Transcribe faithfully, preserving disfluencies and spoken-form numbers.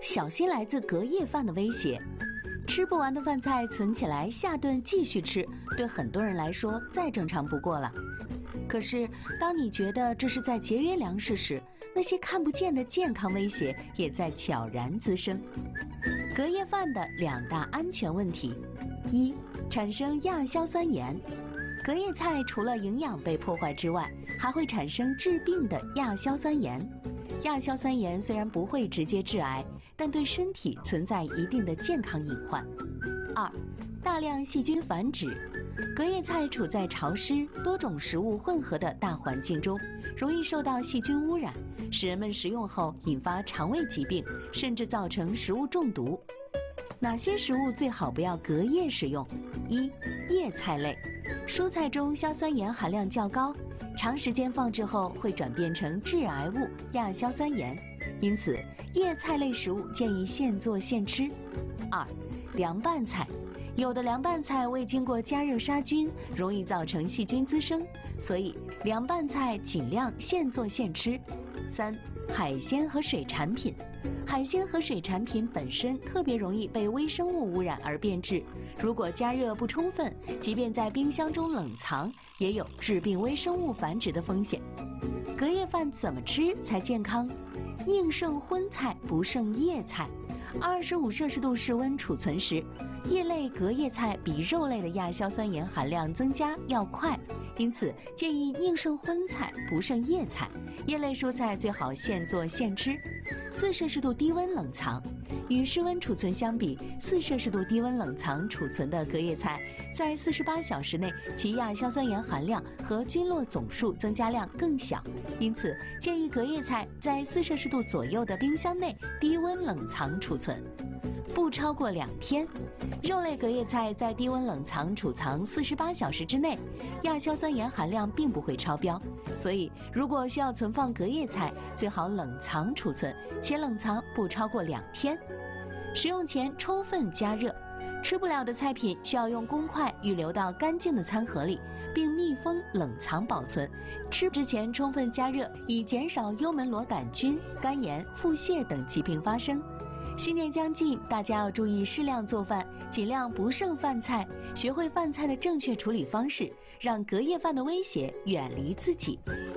小心来自隔夜饭的威胁。吃不完的饭菜存起来，下顿继续吃，对很多人来说再正常不过了。可是，当你觉得这是在节约粮食时，那些看不见的健康威胁也在悄然滋生。隔夜饭的两大安全问题：一、产生亚硝酸盐。隔夜菜除了营养被破坏之外，还会产生致病的亚硝酸盐。亚硝酸盐虽然不会直接致癌，但对身体存在一定的健康隐患。二、大量细菌繁殖。隔夜菜处在潮湿、多种食物混合的大环境中，容易受到细菌污染，使人们食用后引发肠胃疾病，甚至造成食物中毒。哪些食物最好不要隔夜食用？一、叶菜类。蔬菜中硝酸盐含量较高，长时间放置后会转变成致癌物亚硝酸盐，因此叶菜类食物建议现做现吃。二、凉拌菜。有的凉拌菜未经过加热杀菌，容易造成细菌滋生，所以凉拌菜尽量现做现吃。三、海鲜和水产品。海鲜和水产品本身特别容易被微生物污染而变质，如果加热不充分，即便在冰箱中冷藏，也有致病微生物繁殖的风险。隔夜饭怎么吃才健康？宁胜荤菜不胜叶菜。二十五摄氏度室温储存时，叶类隔夜菜比肉类的亚硝酸盐含量增加要快，因此建议宁胜荤菜不胜叶菜。叶类蔬菜最好现做现吃。四摄氏度低温冷藏。与室温储存相比，四摄氏度低温冷藏储存的隔夜菜，在四十八小时内其亚硝酸盐含量和菌落总数增加量更小，因此建议隔夜菜在四摄氏度左右的冰箱内低温冷藏储存，不超过两天。肉类隔夜菜在低温冷藏储藏四十八小时之内，亚硝酸盐含量并不会超标，所以如果需要存放隔夜菜，最好冷藏储存，且冷藏不超过两天。食用前充分加热，吃不了的菜品需要用公筷预留到干净的餐盒里，并密封冷藏保存。吃之前充分加热，以减少幽门螺杆菌、肝炎、腹泻等疾病发生。新年将近，大家要注意适量做饭，尽量不剩饭菜，学会饭菜的正确处理方式，让隔夜饭的威胁远离自己。